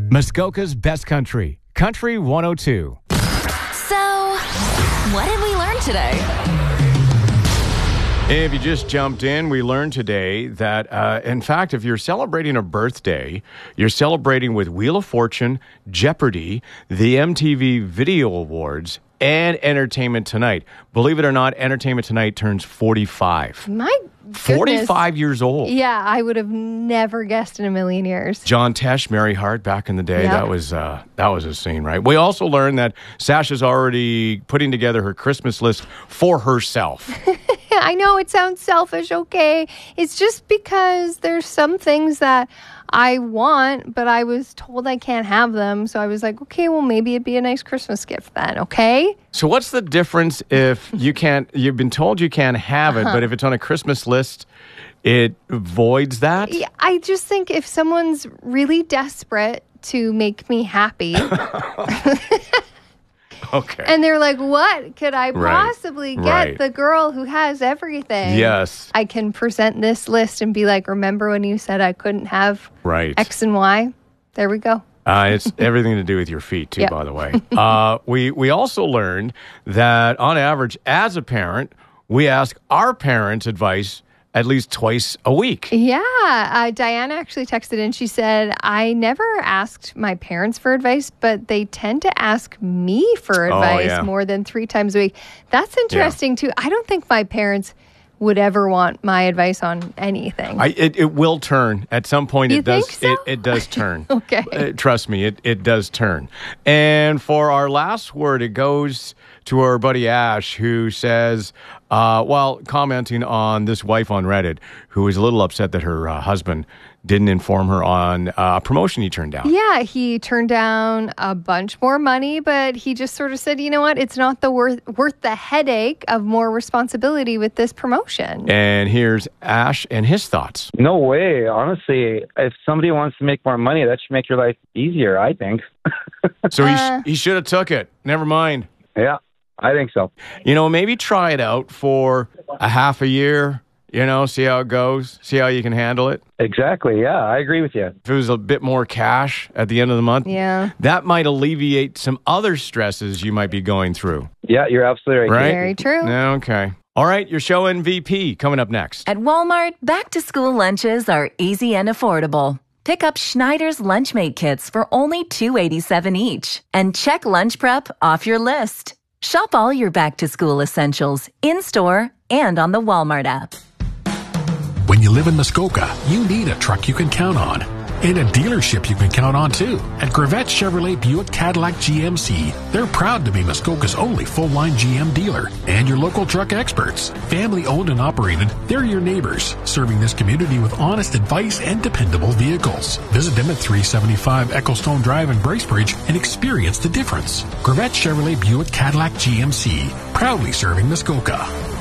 Muskoka's Best Country, Country 102. So, what did we learn today? If you just jumped in, we learned today that, in fact, if you're celebrating a birthday, you're celebrating with Wheel of Fortune, Jeopardy, the MTV Video Awards, and Entertainment Tonight. Believe it or not, Entertainment Tonight turns 45. My goodness. 45 years old. Yeah, I would have never guessed in a million years. John Tesh, Mary Hart, back in the day. Yep. That was a scene, right? We also learned that Sasha's already putting together her Christmas list for herself. I know it sounds selfish, okay? It's just because there's some things that I want, but I was told I can't have them. So I was like, okay, well, maybe it'd be a nice Christmas gift then, okay? So what's the difference if you've been told you can't have it, but if it's on a Christmas list, it voids that? Yeah, I just think if someone's really desperate to make me happy... Okay. And they're like, what could I possibly get the girl who has everything? Yes. I can present this list and be like, remember when you said I couldn't have X and Y? There we go. It's everything to do with your feet, too, by the way. We also learned that, on average, as a parent, we ask our parents' advice at least twice a week. Yeah. Diana actually texted in. She said, I never asked my parents for advice, but they tend to ask me for advice more than 3 times a week. That's interesting, too. I don't think my parents would ever want my advice on anything. It will turn. At some point, you it does. Think so? It does turn. Okay. Trust me, it does turn. And for our last word, it goes to our buddy Ash, who says, commenting on this wife on Reddit, who was a little upset that her husband didn't inform her on a promotion he turned down. Yeah, he turned down a bunch more money, but he just sort of said, you know what, it's not worth the headache of more responsibility with this promotion. And here's Ash and his thoughts. No way. Honestly, if somebody wants to make more money, that should make your life easier, I think. So he should have took it. Never mind. Yeah, I think so. Maybe try it out for a half a year. See how it goes, see how you can handle it. Exactly, yeah, I agree with you. If it was a bit more cash at the end of the month, that might alleviate some other stresses you might be going through. Yeah, you're absolutely right. Very true. Okay. All right, your show MVP coming up next. At Walmart, back-to-school lunches are easy and affordable. Pick up Schneider's Lunchmate kits for only $2.87 each. And check lunch prep off your list. Shop all your back-to-school essentials in-store and on the Walmart app. When you live in Muskoka, you need a truck you can count on. And a dealership you can count on, too. At Gravette Chevrolet Buick Cadillac GMC, they're proud to be Muskoka's only full-line GM dealer and your local truck experts. Family-owned and operated, they're your neighbors, serving this community with honest advice and dependable vehicles. Visit them at 375 Ecclestone Drive in Bracebridge and experience the difference. Gravette Chevrolet Buick Cadillac GMC, proudly serving Muskoka.